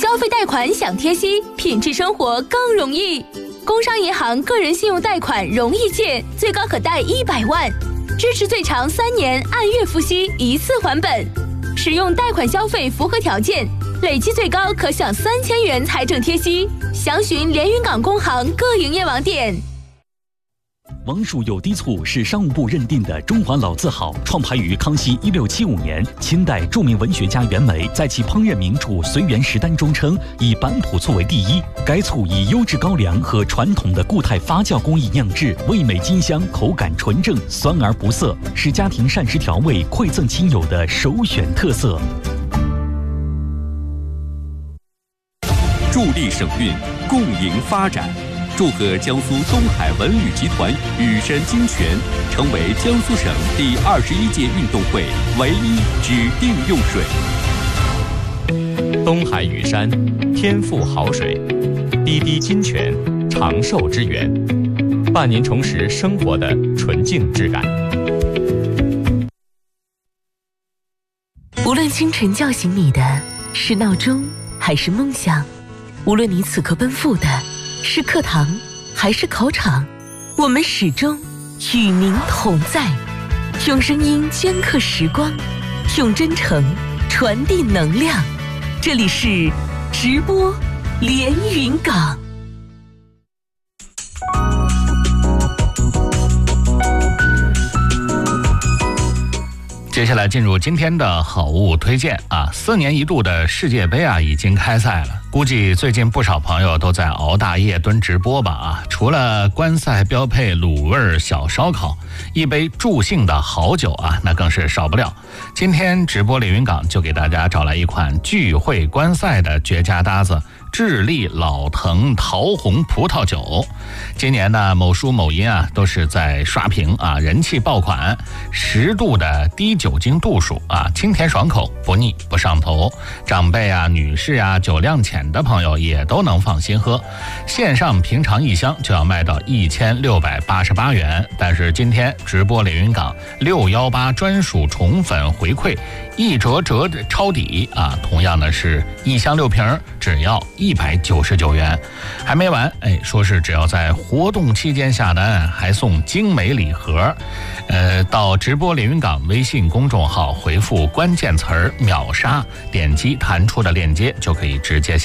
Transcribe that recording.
消费贷款享贴息，品质生活更容易。工商银行个人信用贷款容易借，最高可贷100万，支持最长3年，按月付息，一次还本。使用贷款消费符合条件，累计最高可享3000元财政贴息。详询连云港工行各营业网点。 王蜀有滴醋是商务部认定的中华老字号，创排于康熙1675年。清代著名文学家袁枚在其烹饪名著《随园食单》中称，以板浦醋为第一。该醋以优质高粱和传统的固态发酵工艺酿制，味美金香，口感纯正，酸而不涩，是家庭膳食调味馈赠亲友的首选特色。 助力省运，共赢发展。祝贺江苏东海文旅集团羽山精泉成为江苏省第21届运动会唯一指定用水。 东海羽山，天赋好水，滴滴金泉，长寿之源，伴您重拾生活的纯净质感。 无论清晨叫醒你的是闹钟还是梦想，无论你此刻奔赴的是课堂还是考场，我们始终与您同在，用声音镌刻时光，用真诚传递能量。这里是直播连云港。 接下来进入今天的好物推荐啊，4年一度的世界杯啊已经开赛了，估计最近不少朋友都在熬大夜蹲直播吧啊！除了观赛标配卤味小烧烤，一杯助兴的好酒啊，那更是少不了。今天直播连云港就给大家找来一款聚会观赛的绝佳搭子。智利老藤桃红葡萄酒，今年呢某书某音啊都是在刷屏啊，人气爆款，10度的低酒精度数啊，清甜爽口，不腻不上头，长辈啊、女士啊、酒量浅的朋友也都能放心喝。线上平常1箱就要卖到1688元，但是今天直播连云港618专属宠粉回馈，1折抄底啊，同样的是1箱6瓶，只要199元。还没完，说是只要在活动期间下单还送精美礼盒。到直播连云港微信公众号回复关键词秒杀，点击弹出的链接就可以直接下